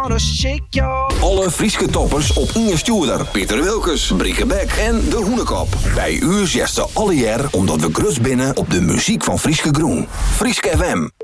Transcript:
wanna shake your... Alle Frieske toppers op Inge Stuurder, Pieter Wilkes, Brieke Beck en De Hoenekop. Bij u zitten alle jaar omdat we grus binnen op de muziek van Frieske Groen. Frieske FM.